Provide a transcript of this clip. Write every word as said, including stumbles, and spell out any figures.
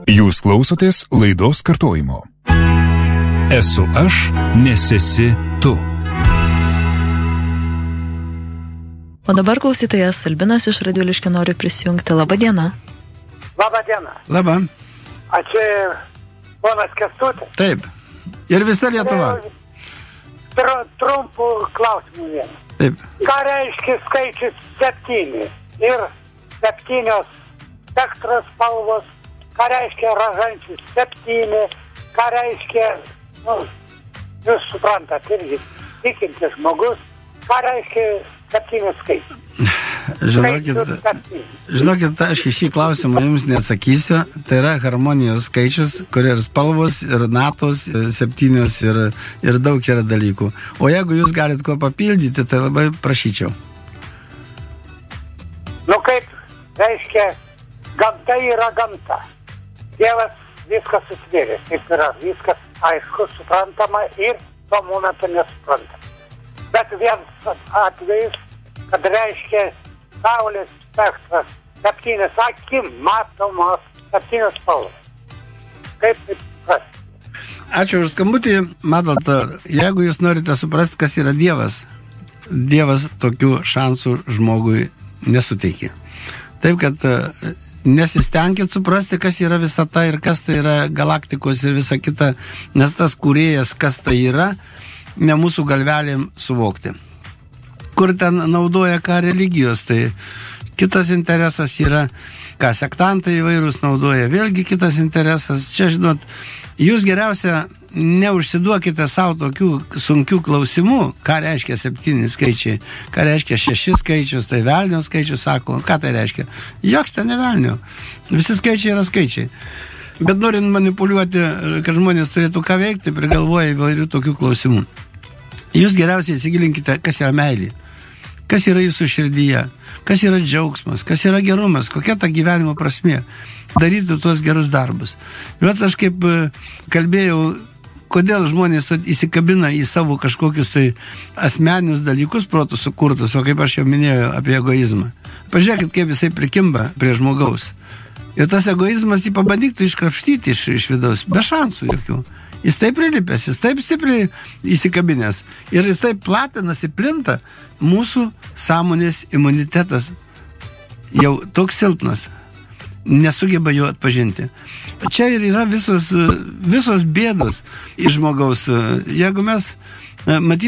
Jūs klausotės laidos kartojimo. Esu aš, nes esi tu. O dabar klausytojas Albinas iš Radviliškio nori prisijungti. Labą dieną. Labą dieną. Labą. A čia ponas Kęstutis? Taip. Ir visa Lietuva. Tr trumpų klausimų vieną. Taip. Ką reiškia skaičius septyni ir septynios spektros spalvos? Ką reiškia ražančius septyni? Ką reiškia, nu, jūs suprantat, irgi tikintis žmogus, ką reiškia septynis skaičius? Žinokit, žinokit, aš į šį klausimą jums neatsakysiu. Tai yra harmonijos skaičius, kur ir spalvos, ir natos, septynios, ir, ir daug yra dalykų. O jeigu jūs galit ko papildyti, tai labai prašyčiau. Nu kaip reiškia, gamta yra gamta. Dievas viskas sutvėrė, kaip yra, viskas aišku, suprantama ir tuo momentu nesuprantama. Bet vienas atvejis, kad reiškia saulės spektras, septynis akim matomos, septynis spalvos. Kaip tai suprasti? Ačiū už skambutį. Matot, jeigu jūs norite suprasti, kas yra Dievas, Dievas tokių šansų žmogui nesuteikia. Taip, kad nesistengit suprasti, kas yra visata ir kas tai yra galaktikos ir visa kita, nes tas kūrėjas, kas tai yra, ne mūsų galvelėm suvokti. Kur ten naudoja ką religijos, tai kitas interesas yra, ką sektantai įvairūs naudoja, vėlgi kitas interesas. Čia, žinot, jūs geriausia neužsiduokite savo tokių sunkių klausimų, ką reiškia septyni skaičiai, ką reiškia šeši skaičius, tai velnio skaičius, sako, ką tai reiškia. Joks ten ne velnio. Visi skaičiai yra skaičiai. Bet norint manipuliuoti, kad žmonės turėtų ką veikti, prigalvoja įvairių tokių klausimų. Jūs geriausiai įsigilinkite, kas yra meilė. Kas yra jūsų širdyje, kas yra džiaugsmas, kas yra gerumas, kokia ta gyvenimo prasmė, daryti tuos gerus darbus. Ir aš kaip kalbėjau, kodėl žmonės įsikabina į savo kažkokius tai asmeninius dalykus protų sukurtus, o kaip aš jau minėjau apie egoizmą. Pažiūrėkit, kaip jisai prikimba prie žmogaus. Ir tas egoizmas jį pabandyktų iškrapštyti iš, iš vidaus, be šansų jokių. Jis taip prilipęs, jis taip stipriai įsikabinęs ir jis taip platinasi, plinta, mūsų sąmonės imunitetas jau toks silpnas, nesugeba jo atpažinti. Čia ir yra visos, visos bėdos iš žmogaus. Jeigu mes matytume